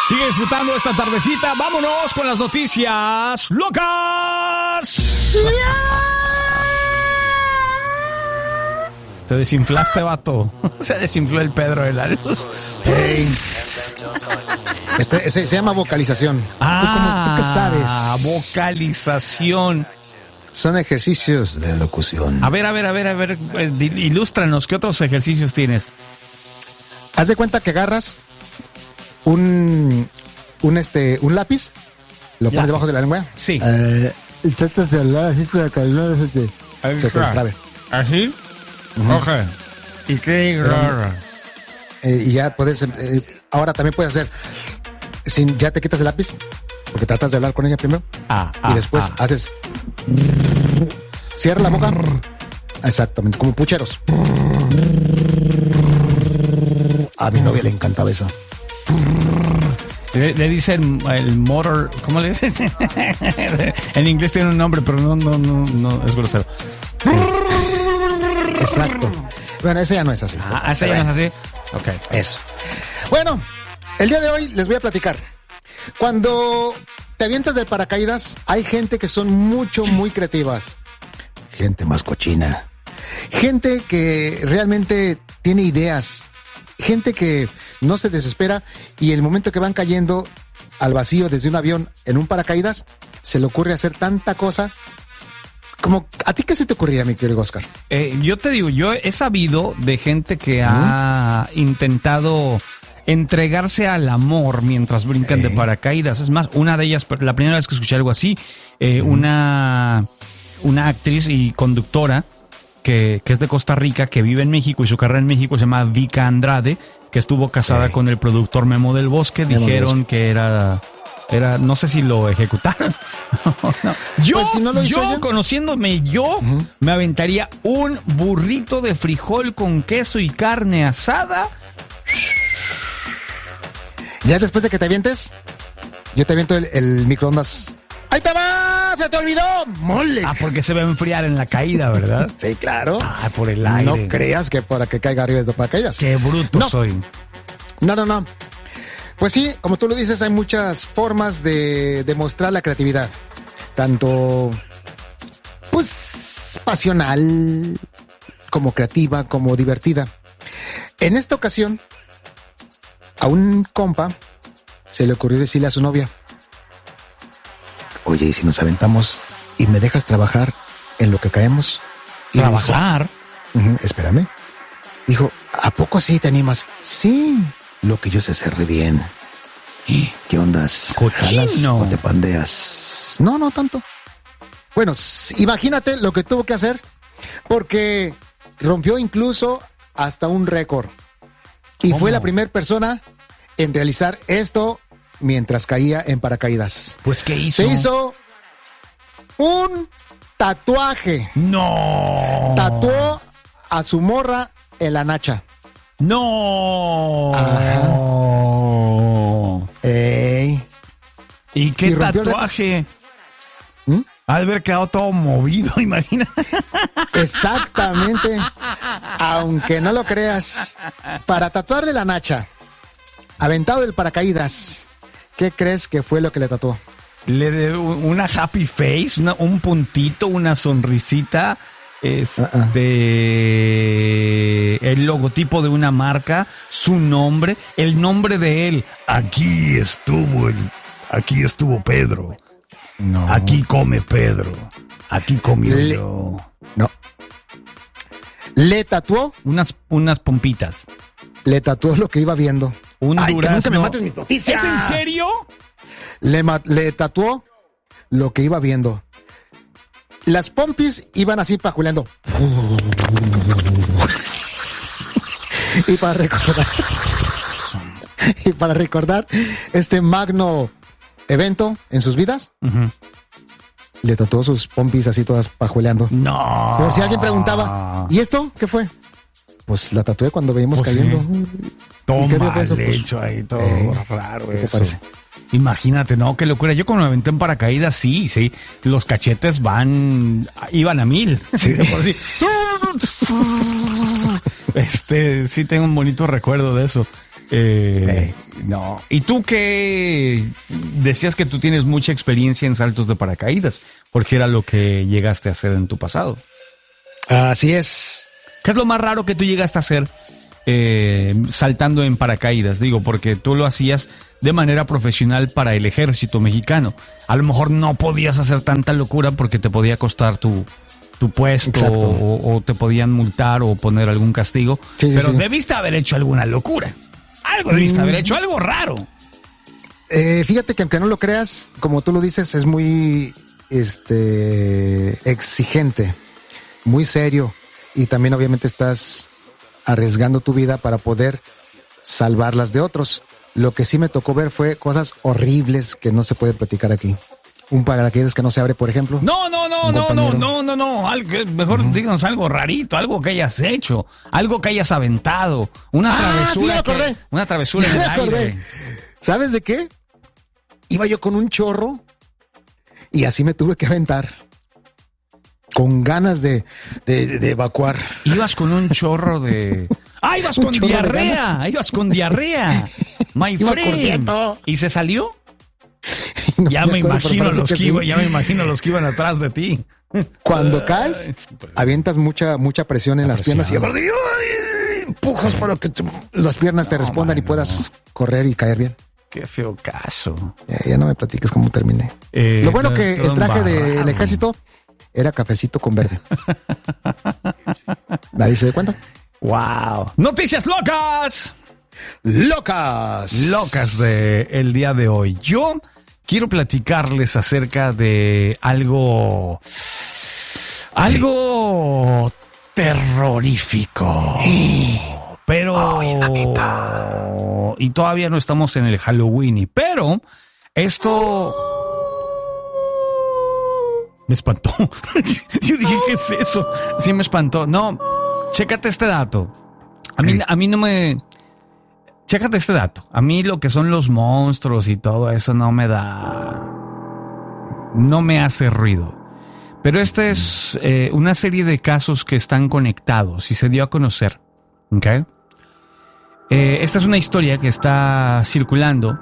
Sigue disfrutando esta tardecita. Vámonos con las noticias locas. Te desinflaste, vato. Se desinfló el Pedro de la Luz. Hey. Se llama vocalización. ¿Tú qué sabes? Vocalización. Son ejercicios de locución. A ver, ilústranos, ¿qué otros ejercicios tienes? Haz de cuenta que agarras un lápiz, lo pones debajo de la lengua. Sí. Y tratas de hablar así para que no se te destrabe. ¿Así? Ok. ¿Y qué? Y ya puedes, ahora también puedes hacer, ya te quitas el lápiz, porque tratas de hablar con ella primero, y después haces, cierra la boca, exactamente, como pucheros. A mi novia le encantaba eso. Le dicen el motor, ¿cómo le dicen? En inglés tiene un nombre, pero no es grosero. Exacto. Bueno, ese ya no es así. ¿Ese ya no es así? Ok. Eso. Bueno, el día de hoy les voy a platicar. Cuando te avientas de paracaídas, hay gente que son muy creativas. Gente más cochina. Gente que realmente tiene ideas. Gente que no se desespera y el momento que van cayendo al vacío desde un avión en un paracaídas, se le ocurre hacer tanta cosa. Como, ¿a ti qué se te ocurría, mi querido Oscar? Yo te digo, yo he sabido de gente que ha intentado entregarse al amor mientras brincan de paracaídas. Es más, una de ellas, la primera vez que escuché algo así, una actriz y conductora que es de Costa Rica, que vive en México y su carrera en México se llama Vika Andrade, que estuvo casada con el productor Memo del Bosque. Dijeron que era, no sé si lo ejecutaron. No. Yo, pues si no lo hizo conociéndome, me aventaría un burrito de frijol con queso y carne asada. Ya después de que te avientes, yo te aviento el microondas. ¡Ahí te va! ¡Se te olvidó! ¡Mole! Porque se va a enfriar en la caída, ¿verdad? Sí, claro. Por el aire. No creas que para que caiga arriba de paracaídas. ¡Qué bruto soy! No. Pues sí, como tú lo dices, hay muchas formas de demostrar la creatividad. Tanto, pues, pasional, como creativa, como divertida. En esta ocasión, a un compa se le ocurrió decirle a su novia: oye, ¿y si nos aventamos y me dejas trabajar en lo que caemos? Y ¿trabajar? Dijo, espérame. Dijo, ¿a poco sí te animas? Sí, lo que yo sé hacer re bien. ¿Qué ondas? ¿Jalas o te pandeas? No tanto. Bueno, imagínate lo que tuvo que hacer, porque rompió incluso hasta un récord. Y fue la primera persona en realizar esto mientras caía en paracaídas. Pues, ¿qué hizo? Se hizo un tatuaje. ¡No! Tatuó a su morra en la nacha. ¡No! Ajá. Ey. ¿Y qué tatuaje? Ha de haber quedado todo movido, imagina. Exactamente. Aunque no lo creas, para tatuarle la nacha, aventado del paracaídas, ¿qué crees que fue lo que le tatuó? Le dio una happy face, un puntito, una sonrisita, el logotipo de una marca, su nombre, el nombre de él. Aquí estuvo Pedro. No. Aquí come Pedro. Aquí comió yo. No. Le tatuó unas pompitas. Le tatuó lo que iba viendo. Un Ay, durazno. que nunca me mates mis noticias. ¿Es en serio? Le tatuó lo que iba viendo. Las pompis iban así pajuleando. Y para recordar este magno evento en sus vidas, le tatuó sus pompis así todas pajueleando. No. Por si alguien preguntaba, ¿y esto qué fue? Pues la tatué cuando veníamos cayendo. Sí. Todo mal hecho ahí, todo raro. ¿Qué te parece? Imagínate, ¿no? Qué locura. Yo cuando me aventé en paracaídas, sí. Los cachetes iban a 1000. Sí. Sí tengo un bonito recuerdo de eso. no. ¿Y tú qué decías que tú tienes mucha experiencia en saltos de paracaídas? Porque era lo que llegaste a hacer en tu pasado. Así es. ¿Qué es lo más raro que tú llegaste a hacer saltando en paracaídas? Digo, porque tú lo hacías de manera profesional para el ejército mexicano. A lo mejor no podías hacer tanta locura porque te podía costar tu puesto o te podían multar o poner algún castigo. Sí, pero sí. Debiste haber hecho alguna locura. Algo debiste haber hecho, algo raro. Fíjate que aunque no lo creas, como tú lo dices, es muy exigente, muy serio. Y también obviamente estás arriesgando tu vida para poder salvarlas de otros. Lo que sí me tocó ver fue cosas horribles que no se puede platicar aquí. Un paracaídas que no se abre, por ejemplo. No. Mejor díganos algo rarito, algo que hayas hecho, algo que hayas aventado, una travesura. Sí, una travesura en el aire. ¿Sabes de qué? Iba yo con un chorro y así me tuve que aventar. Con ganas de evacuar. Ibas con un chorro de... ¡Ah, ibas con diarrea! ¡Ibas con diarrea! My friend. ¿Y se salió? No, ya me imagino los que iban atrás de ti. Cuando caes, avientas mucha presión en las piernas y empujas para que las piernas te respondan y puedas correr y caer bien. Qué feo caso. Ya no me platiques cómo terminé. Lo bueno que el traje del ejército era cafecito con verde. ¿Nadie se da cuenta? ¡Wow! ¡Noticias locas! ¡Locas de el día de hoy. Yo quiero platicarles acerca de algo terrorífico. Pero... y todavía no estamos en el Halloween. Pero esto... Me espantó. Yo dije, ¿qué es eso? Sí, me espantó. No, chécate este dato. A mí no me... Chécate este dato. A mí lo que son los monstruos y todo eso no me hace ruido. Pero esta es una serie de casos que están conectados y se dio a conocer. ¿Ok? Esta es una historia que está circulando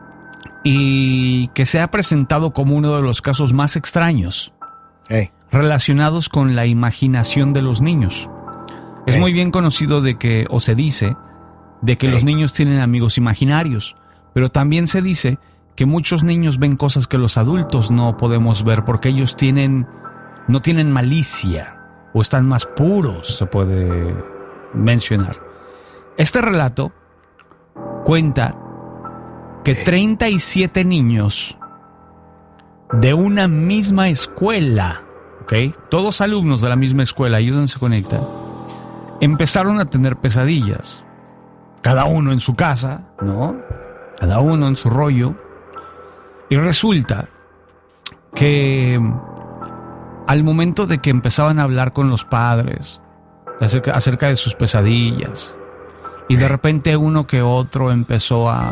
y que se ha presentado como uno de los casos más extraños relacionados con la imaginación de los niños. Es muy bien conocido se dice de que los niños tienen amigos imaginarios, pero también se dice que muchos niños ven cosas que los adultos no podemos ver porque ellos no tienen malicia o están más puros, se puede mencionar. Este relato cuenta que 37 niños de una misma escuela, todos alumnos de la misma escuela, ahí es donde se conectan, empezaron a tener pesadillas. Cada uno en su casa, ¿no? Cada uno en su rollo. Y resulta que al momento de que empezaban a hablar con los padres acerca de sus pesadillas, y de repente uno que otro empezó a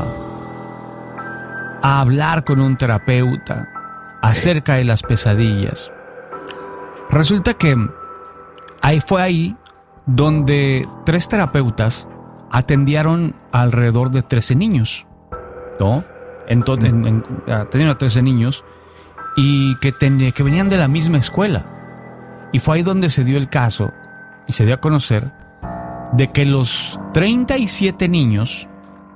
hablar con un terapeuta acerca de las pesadillas, resulta que fue ahí donde 3 terapeutas atendieron alrededor de 13 niños, ¿no? Entonces, atendieron a 13 niños y que venían de la misma escuela. Y fue ahí donde se dio el caso y se dio a conocer de que los 37 niños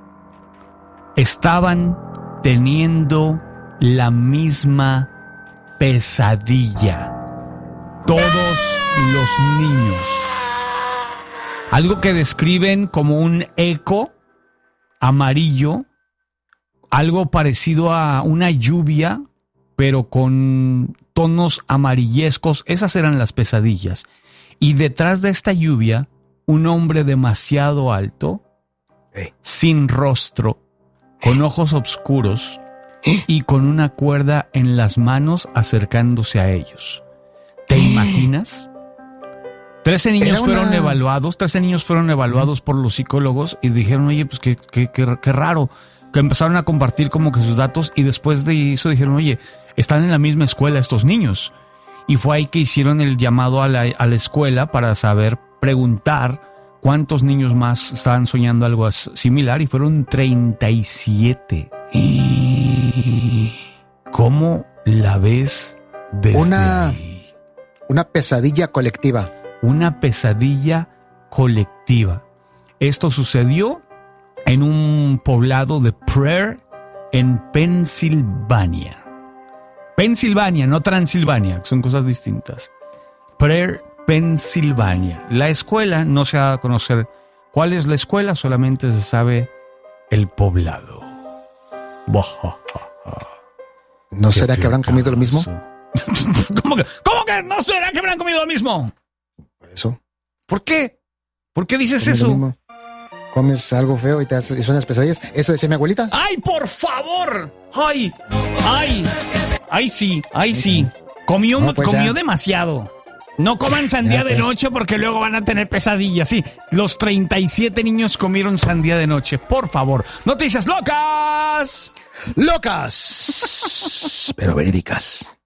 estaban teniendo la misma pesadilla. Todos los niños. Algo que describen como un eco amarillo, algo parecido a una lluvia, pero con tonos amarillescos. Esas eran las pesadillas. Y detrás de esta lluvia, un hombre demasiado alto, sin rostro, con ojos oscuros y con una cuerda en las manos acercándose a ellos. ¿Te imaginas? 13 niños fueron evaluados por los psicólogos y dijeron, oye, pues qué raro. Que empezaron a compartir como que sus datos y después de eso dijeron, oye, están en la misma escuela estos niños. Y fue ahí que hicieron el llamado a la escuela para preguntar ¿Cuántos niños más estaban soñando algo similar? Y fueron 37. ¿Cómo la ves desde ahí? Una pesadilla colectiva. Una pesadilla colectiva. Esto sucedió en un poblado de Prairie, en Pensilvania. Pensilvania, no Transilvania, son cosas distintas. Prairie, Pensilvania. La escuela no se da a conocer cuál es la escuela, solamente se sabe el poblado. ¿No será que habrán comido lo mismo? ¿Cómo que no será que habrán comido lo mismo? Por eso. ¿Por qué? ¿Por qué dices eso? Comes algo feo y suenas pesadillas. Eso decía mi abuelita. ¡Ay, por favor! ¡Ay! Sí. Comió demasiado. No coman sandía de noche porque luego van a tener pesadillas. Sí, los 37 niños comieron sandía de noche. Por favor, noticias locas. Locas, pero verídicas.